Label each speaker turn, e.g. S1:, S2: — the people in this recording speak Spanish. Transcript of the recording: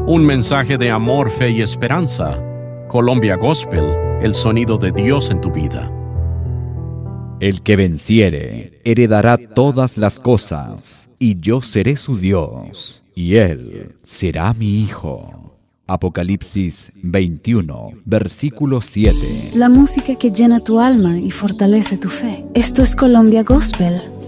S1: Un mensaje de amor, fe y esperanza. Colombia Gospel, el sonido de Dios en tu vida.
S2: El que venciere heredará todas las cosas, y yo seré su Dios, y él será mi hijo. Apocalipsis 21, versículo 7.
S3: La música que llena tu alma y fortalece tu fe. Esto es Colombia Gospel